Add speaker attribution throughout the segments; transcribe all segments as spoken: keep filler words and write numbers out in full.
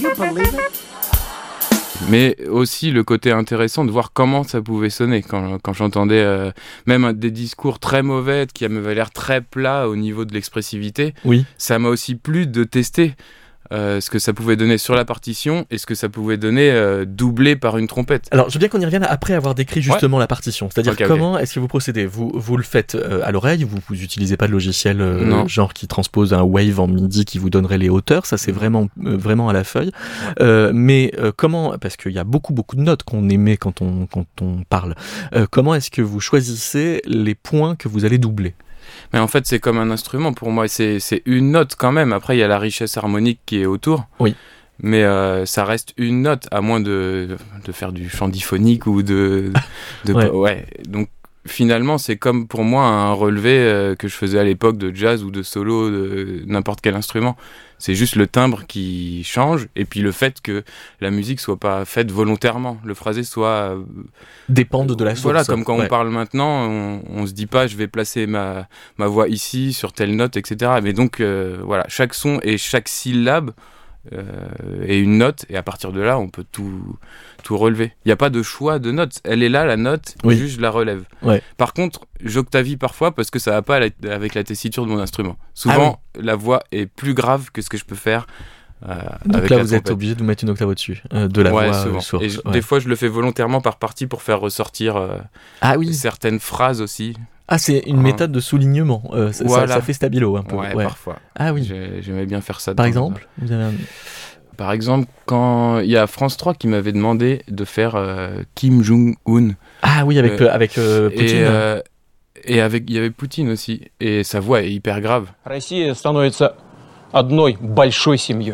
Speaker 1: Mais aussi le côté intéressant de voir comment ça pouvait sonner quand, quand j'entendais euh, même des discours très mauvais qui m'avaient l'air très plats au niveau de l'expressivité.
Speaker 2: Oui.
Speaker 1: Ça m'a aussi plu de tester euh, ce que ça pouvait donner sur la partition et ce que ça pouvait donner euh, doublé par une trompette.
Speaker 2: Alors, je veux bien qu'on y revienne après avoir décrit justement ouais. la partition. C'est-à-dire okay, comment okay. est-ce que vous procédez ? Vous, vous le faites euh, à l'oreille, vous vous utilisez pas de logiciel euh, genre qui transpose un wave en MIDI qui vous donnerait les hauteurs, ça c'est vraiment euh, vraiment à la feuille. Ouais. Euh, mais euh, comment, parce qu'il y a beaucoup beaucoup de notes qu'on émet quand on quand on parle. Euh, comment est-ce que vous choisissez les points que vous allez doubler ?
Speaker 1: Mais en fait, c'est comme un instrument pour moi. C'est, c'est une note quand même. Après, il y a la richesse harmonique qui est autour.
Speaker 2: Oui.
Speaker 1: Mais euh, ça reste une note, à moins de, de faire du chant diphonique ou de... de ouais. ouais. Donc, finalement, c'est comme pour moi un relevé euh, que je faisais à l'époque de jazz ou de solo, de n'importe quel instrument. C'est juste le timbre qui change et puis le fait que la musique soit pas faite volontairement, le phrasé soit... Euh,
Speaker 2: dépende de la source.
Speaker 1: Voilà, comme quand
Speaker 2: ouais.
Speaker 1: on parle maintenant, on, on se dit pas je vais placer ma, ma voix ici, sur telle note, et cetera. Mais donc, euh, voilà, chaque son et chaque syllabe euh, est une note et à partir de là, on peut tout, tout relever. Il n'y a pas de choix de notes. Elle est là, la note, oui. juste je la relève.
Speaker 2: Ouais.
Speaker 1: Par contre, j'octavie parfois parce que ça va pas avec la tessiture de mon instrument. Souvent, ah oui. la voix est plus grave que ce que je peux faire. Euh,
Speaker 2: Donc
Speaker 1: avec
Speaker 2: là,
Speaker 1: la
Speaker 2: vous
Speaker 1: trompette.
Speaker 2: êtes obligé de vous mettre une octave au-dessus euh, de la
Speaker 1: ouais,
Speaker 2: voix
Speaker 1: souvent.
Speaker 2: Euh, source.
Speaker 1: Et je,
Speaker 2: ouais.
Speaker 1: des fois, je le fais volontairement par partie pour faire ressortir euh,
Speaker 2: ah, oui.
Speaker 1: certaines phrases aussi.
Speaker 2: Ah, c'est une ah. méthode de soulignement. Euh, ça,
Speaker 1: voilà.
Speaker 2: ça, ça fait stabilo un peu.
Speaker 1: Ouais,
Speaker 2: ouais.
Speaker 1: parfois.
Speaker 2: Ah oui.
Speaker 1: J'ai, j'aimais bien faire ça.
Speaker 2: Par exemple vous avez un...
Speaker 1: Par exemple, quand il y a France trois qui m'avait demandé de faire euh, Kim Jong-un.
Speaker 2: Ah oui, avec, euh, avec euh, Poutine.
Speaker 1: Et, euh, et avec, il y avait Poutine aussi. Et sa voix est hyper grave.
Speaker 3: Россия становится одной большой семьей.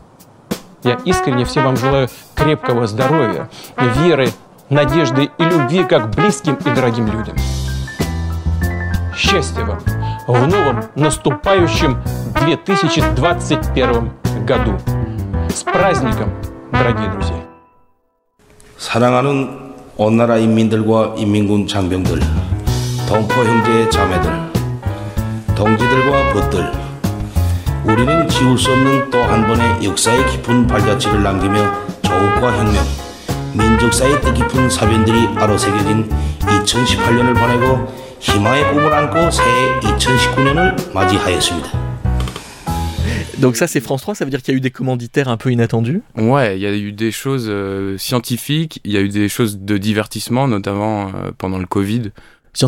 Speaker 3: Я искренне всем вам желаю крепкого здоровья, веры, надежды и любви как близким и дорогим людям. Счастья вам в новом наступающем две тысячи двадцать первом году. С праздником, дорогие друзья.
Speaker 4: 사랑하는 온 나라 인민들과 인민군 장병들, 동포 형제 자매들, 동지들과 벗들, 우리는 지울 수 없는 또 한 번의 역사의 깊은 발자취를 남기며 조국과 혁명, 민족사의 뜻깊은 사변들이 아로새겨진 이천십팔 년을 보내고 희망의 꿈을 안고 새해 이천십구 년을 맞이하였습니다.
Speaker 2: Donc ça c'est France trois, ça veut dire qu'il y a eu des commanditaires un peu inattendus ?
Speaker 1: Ouais, il y a eu des choses euh, scientifiques, il y a eu des choses de divertissement, notamment euh, pendant le Covid.
Speaker 2: Scientifiques ?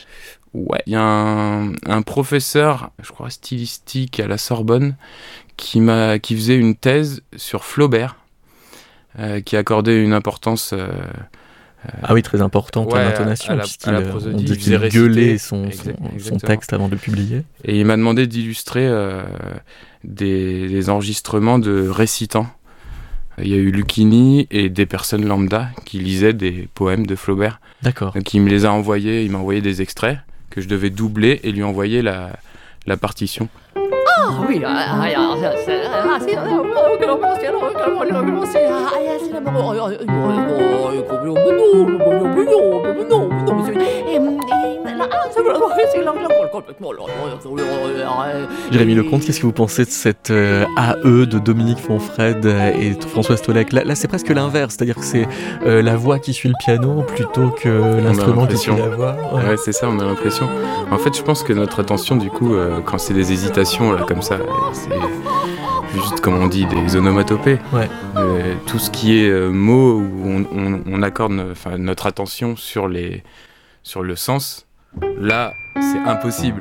Speaker 1: Ouais, il y a un, un professeur, je crois stylistique à la Sorbonne, qui, m'a, qui faisait une thèse sur Flaubert, euh, qui accordait une importance... Euh,
Speaker 2: Ah oui, très importante
Speaker 1: ouais,
Speaker 2: à l'intonation,
Speaker 1: à la,
Speaker 2: puisqu'il
Speaker 1: à la prosodie,
Speaker 2: on dit
Speaker 1: il
Speaker 2: qu'il
Speaker 1: réciter,
Speaker 2: gueulait son,
Speaker 1: exact,
Speaker 2: son, son texte avant de le publier.
Speaker 1: Et il m'a demandé d'illustrer euh, des, des enregistrements de récitants. Il y a eu Lucchini et des personnes lambda qui lisaient des poèmes de Flaubert.
Speaker 2: D'accord.
Speaker 1: Donc il me les a envoyés, il m'a envoyé des extraits que je devais doubler et lui envoyer la, la partition.
Speaker 5: Ah oui,
Speaker 2: Jérémy Lecomte, qu'est-ce que vous pensez de cette euh, A E de Dominique Fonfred et François Stolek ? Là, là, c'est presque l'inverse, c'est-à-dire que c'est euh, la voix qui suit le piano plutôt que l'instrument qui suit la voix.
Speaker 1: Ouais. ouais, c'est ça, on a l'impression. En fait, je pense que notre attention, du coup, euh, quand c'est des hésitations là comme ça, c'est juste comme on dit des onomatopées.
Speaker 2: Ouais.
Speaker 1: Euh, tout ce qui est euh, mots où on, on, on accorde no, notre attention sur les sur le sens, là, c'est impossible.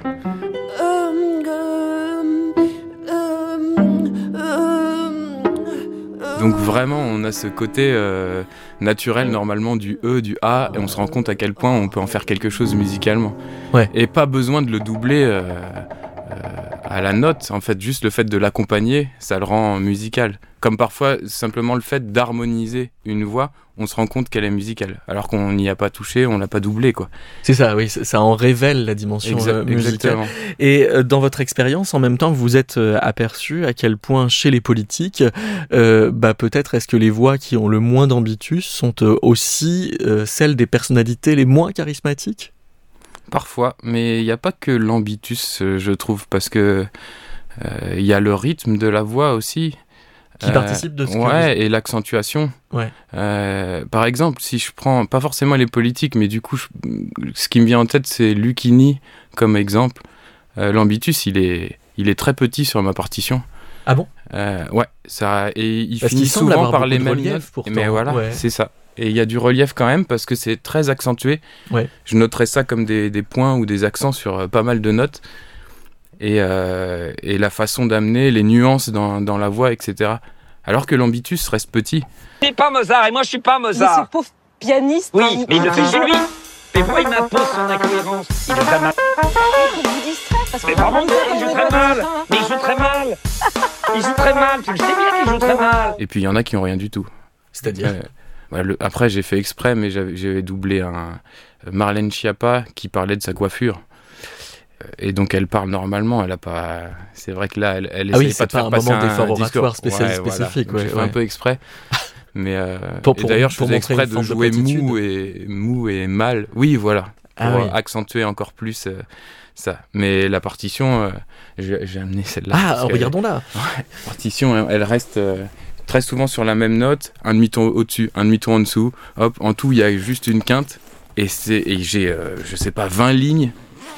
Speaker 1: Donc vraiment, on a ce côté euh, naturel normalement du E, du A, et on se rend compte à quel point on peut en faire quelque chose musicalement.
Speaker 2: Ouais.
Speaker 1: Et pas besoin de le doubler euh, euh, à la note, en fait, juste le fait de l'accompagner, ça le rend musical. Comme parfois, simplement le fait d'harmoniser une voix, on se rend compte qu'elle est musicale, alors qu'on n'y a pas touché, on l'a pas doublé, quoi.
Speaker 2: C'est ça, oui, ça en révèle la dimension
Speaker 1: exact,
Speaker 2: euh, musicale.
Speaker 1: Exactement.
Speaker 2: Et euh, dans votre expérience, en même temps, vous êtes euh, aperçu à quel point chez les politiques, euh, bah peut-être est-ce que les voix qui ont le moins d'ambitus sont euh, aussi euh, celles des personnalités les moins charismatiques ?
Speaker 1: Parfois, mais il n'y a pas que l'ambitus, euh, je trouve, parce que il euh, y a le rythme de la voix aussi.
Speaker 2: Qui euh, participe de ce
Speaker 1: ouais,
Speaker 2: que vous...
Speaker 1: et l'accentuation.
Speaker 2: Ouais.
Speaker 1: Euh, par exemple, si je prends, pas forcément les politiques, mais du coup, je, ce qui me vient en tête, c'est Lucchini comme exemple. Euh, L'ambitus, il est, il est très petit sur ma partition.
Speaker 2: Ah bon?
Speaker 1: euh, Ouais, ça, et il
Speaker 2: parce
Speaker 1: finit souvent par les mêmes
Speaker 2: notes. Pourtant.
Speaker 1: Mais voilà,
Speaker 2: ouais.
Speaker 1: c'est ça. Et il y a du relief quand même parce que c'est très accentué.
Speaker 2: Ouais.
Speaker 1: Je noterais ça comme des, des points ou des accents sur euh, pas mal de notes. Et, euh, et la façon d'amener, les nuances dans, dans la voix, et cetera. Alors que l'ambitus reste petit.
Speaker 5: Il n'est pas Mozart et moi je suis pas Mozart.
Speaker 6: Mais ce pauvre pianiste.
Speaker 5: Oui,
Speaker 6: hein,
Speaker 5: mais il le fait chez lui. Mais moi il m'impose son incohérence. Il joue très mal.
Speaker 6: Il vous distrait parce que
Speaker 5: Mais par mon Dieu, il joue très mal. Mais il joue très mal. Il joue très mal, tu le sais bien qu'il joue très mal.
Speaker 1: Et puis il y en a qui ont rien du tout.
Speaker 2: C'est-à-dire
Speaker 1: euh, bah, le, après j'ai fait exprès, mais j'avais, j'avais doublé un Marlène Schiappa qui parlait de sa coiffure. Et donc elle parle normalement, elle a pas. C'est vrai que là, elle, elle
Speaker 2: ah
Speaker 1: essaie
Speaker 2: oui,
Speaker 1: pas de faire
Speaker 2: un
Speaker 1: passer
Speaker 2: moment
Speaker 1: un
Speaker 2: d'effort oratoire
Speaker 1: discours
Speaker 2: spécial,
Speaker 1: ouais,
Speaker 2: spécifique.
Speaker 1: Voilà.
Speaker 2: Ouais,
Speaker 1: j'ai
Speaker 2: ouais.
Speaker 1: fait un peu exprès. Mais euh,
Speaker 2: pour, pour,
Speaker 1: et d'ailleurs, je
Speaker 2: pour
Speaker 1: faisais exprès de jouer
Speaker 2: de
Speaker 1: mou et mou et mal. Oui, voilà, pour
Speaker 2: ah, oui.
Speaker 1: accentuer encore plus euh, ça. Mais la partition, euh, j'ai, j'ai amené celle-là.
Speaker 2: Ah, regardons là.
Speaker 1: Ouais, la partition, elle reste. Euh, très souvent sur la même note, un demi-ton au-dessus, un demi-ton en dessous. Hop, en tout, il y a juste une quinte. Et, c'est, et j'ai, euh, je sais pas, vingt lignes.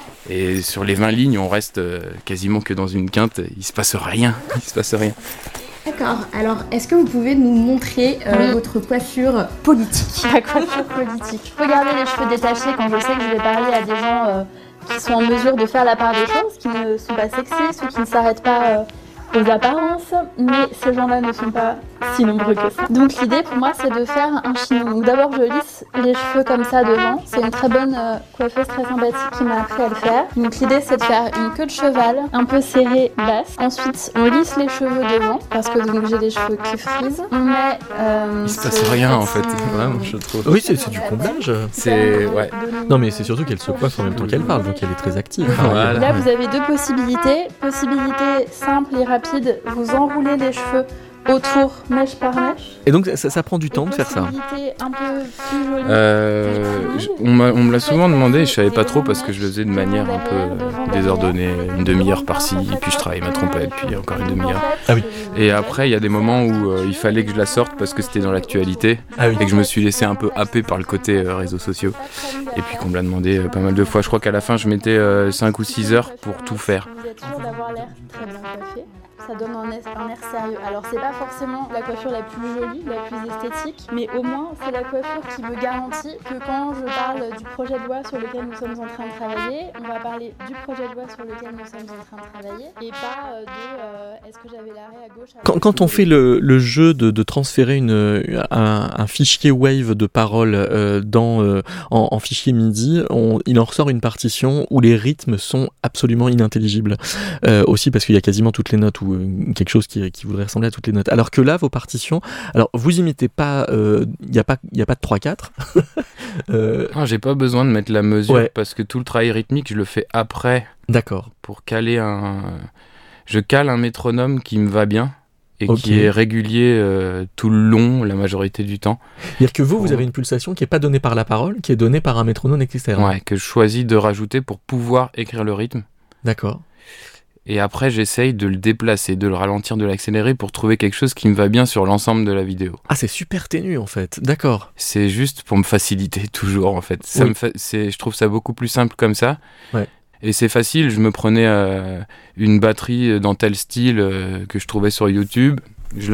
Speaker 1: Et sur les vingt lignes, on reste euh, quasiment que dans une quinte. Il se passe rien. Il se passe rien.
Speaker 7: D'accord. Alors, est-ce que vous pouvez nous montrer euh,
Speaker 8: oui.
Speaker 7: votre coiffure politique?
Speaker 8: La coiffure politique. Je peux garder les cheveux détachés quand je sais que je vais parler à des gens euh, qui sont en mesure de faire la part des choses, qui ne sont pas sexistes ou qui ne s'arrêtent pas... Euh, aux apparences, mais ces gens-là ne sont pas si nombreux que ça. Donc l'idée pour moi c'est de faire un chignon. Donc d'abord je lisse les cheveux comme ça devant. C'est une très bonne euh, coiffeuse très sympathique qui m'a appris à le faire. Donc l'idée c'est de faire une queue de cheval un peu serrée basse. Ensuite on lisse les cheveux devant parce que donc j'ai des cheveux qui frisent. On met... Euh,
Speaker 1: Il se passe rien en fait. Vraiment, je trouve.
Speaker 2: Oui c'est, c'est du comblage.
Speaker 1: C'est... Ouais.
Speaker 2: Non mais c'est surtout qu'elle se coiffe en même temps qu'elle parle, donc elle est très active.
Speaker 8: Voilà. Là vous avez deux possibilités. Possibilité simple et rapide. Vous enroulez les cheveux autour, mèche par mèche.
Speaker 2: Et donc ça, ça prend du temps de faire ça.
Speaker 8: Un peu plus jolie.
Speaker 1: Euh, on, m'a, on me l'a souvent demandé et je savais pas trop parce que je le faisais de manière un peu désordonnée, une demi-heure par-ci, puis je travaille ma trompette, puis encore une demi-heure.
Speaker 2: Ah oui.
Speaker 1: Et après il y a des moments où euh, il fallait que je la sorte parce que c'était dans l'actualité
Speaker 2: ah oui.
Speaker 1: et que je me suis laissé un peu happer par le côté euh, réseaux sociaux. Et puis qu'on me l'a demandé euh, pas mal de fois. Je crois qu'à la fin je mettais euh, cinq ou six heures pour tout faire.
Speaker 8: Vous êtes sûr d'avoir l'air très bien coiffé. Ça donne un air, un air sérieux. Alors c'est pas forcément la coiffure la plus jolie, la plus esthétique, mais au moins c'est la coiffure qui me garantit que quand je parle du projet de loi sur lequel nous sommes en train de travailler, on va parler du projet de loi sur lequel nous sommes en train de travailler et pas euh, de euh, est-ce que j'avais l'arrêt à gauche à
Speaker 2: quand, quand on fait le, le jeu de, de transférer une, un, un fichier wave de paroles euh, dans, euh, en, en fichier MIDI, on, il en ressort une partition où les rythmes sont absolument inintelligibles. Euh, aussi parce qu'il y a quasiment toutes les notes où quelque chose qui, qui voudrait ressembler à toutes les notes. Alors que là, vos partitions, alors vous imitez pas, il euh, n'y a pas, il y a pas de trois quatre.
Speaker 1: euh... ah, j'ai pas besoin de mettre la mesure
Speaker 2: ouais.
Speaker 1: parce que tout le travail rythmique, je le fais après.
Speaker 2: D'accord.
Speaker 1: Pour caler un, je cale un métronome qui me va bien et
Speaker 2: okay.
Speaker 1: qui est régulier euh, tout le long, la majorité du temps.
Speaker 2: C'est-à-dire que vous, vous avez une pulsation qui est pas donnée par la parole, qui est donnée par un métronome externe.
Speaker 1: Ouais, que je choisis de rajouter pour pouvoir écrire le rythme.
Speaker 2: D'accord.
Speaker 1: Et après, j'essaye de le déplacer, de le ralentir, de l'accélérer pour trouver quelque chose qui me va bien sur l'ensemble de la vidéo.
Speaker 2: Ah, c'est super ténu en fait, d'accord.
Speaker 1: C'est juste pour me faciliter toujours en fait. Ça
Speaker 2: oui.
Speaker 1: me fa... c'est... Je trouve ça beaucoup plus simple comme ça.
Speaker 2: Ouais.
Speaker 1: Et c'est facile, je me prenais euh, une batterie dans tel style euh, que je trouvais sur YouTube.